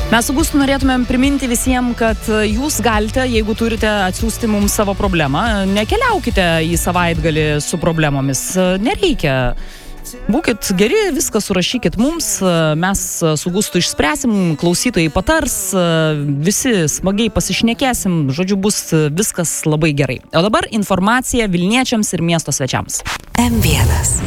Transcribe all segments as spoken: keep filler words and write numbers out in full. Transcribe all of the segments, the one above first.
Mes su Gustu norėtumėm priminti visiems, kad jūs galite, jeigu turite atsiųsti mums savo problemą, nekeliaukite į savaitgalį su problemomis. Nereikia. Būkit geri, viską surašykit mums, mes su Gustu išspręsim, klausytojai patars, visi smagiai pasišnekėsim, žodžiu, bus viskas labai gerai. O dabar informacija Vilniečiams ir miesto svečiams. M vienas.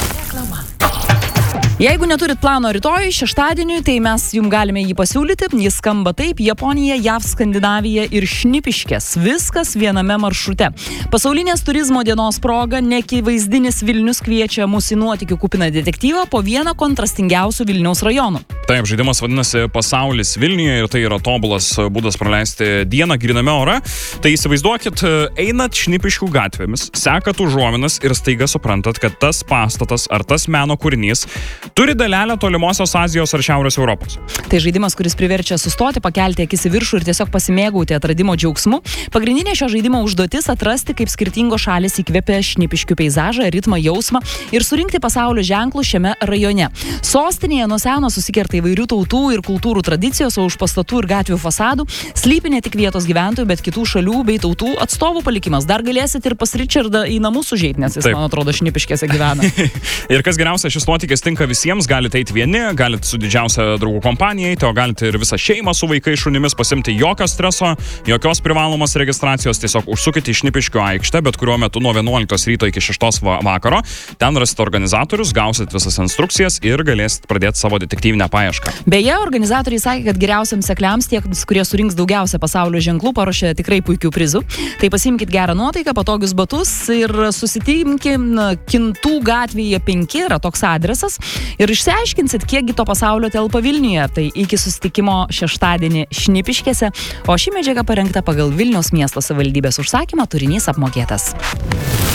Jeigu neturit plano rytoj, šeštadieniui, tai mes jums galime jį pasiūlyti. Jis skamba taip: Japonija, J A V, Skandinavija ir Šnipiškės. Viskas viename maršrute. Pasaulinės turizmo dienos proga neakivaizdinis Vilnius kviečia mus į nuotykių kupiną detektyvą po vieną kontrastingiausių Vilniaus rajonų. Taip, žaidimas vadinasi Pasaulis Vilniuje ir tai yra tobulas būdas praleisti dieną gryname ore. Tai įsivaizduokit, einat Šnipiškių gatvėmis, sekat užuominas ir staiga suprantat, kad tas pastatas ar tas meno kūrinys turi dalelę tolimosios Azijos ar Šiaurės Europos. Tai žaidimas, kuris priverčia sustoti, pakelti akis į viršų ir tiesiog pasimėgauti atradimo džiaugsmu. Pagrindinė šio žaidimo užduotis atrasti, kaip skirtingos šalys įkvėpia Šnipiškių peizažą, ritmą, jausmą ir surinkti pasaulio ženklus šiame rajone. Sostinėje nuo seno susikerta įvairių tautų ir kultūrų tradicijos, o už pastatų ir gatvių fasadų slypi ne tik vietos gyventojų, bet kitų šalių bei tautų atstovų palikimas. Dar galėsit ir pas Richardą į namus užeiti, nes jis, Taip. man atrodo, Šnipiškėse gyvena. Ir kas geriausia, šis nuotykis tinka visiems, galite eiti vieni, galite su didžiausia draugų kompanija eiti, o galite ir visą šeimą su vaikais šunimis pasimti, jokio streso, jokios privalomos registracijos, tiesiog užsukite į Šnipiškių aikštę, bet kuriuo metu nuo vienuoliktos ryto iki šeštos vakaro, ten rasite organizatorius, gausit visas instrukcijas ir galėsit pradėti savo detektyvinę paiešką. Beje, organizatoriai sakė, kad geriausiams sekliams, tie, kurie surinks daugiausia pasaulio ženklų, paruošė tikrai puikių prizų. Tai pasiimkit gerą nuotaiką, patogius batus ir susitinkim Kintų gatvėje penki, yra toks adresas. Ir išsiaiškinsit, kiekgi to pasaulio telpa Vilniuje. Tai iki susitikimo šeštadienį Šnipiškėse, o ši medžiaga parengta pagal Vilniaus miesto savivaldybės užsakymą, turinys apmokėtas.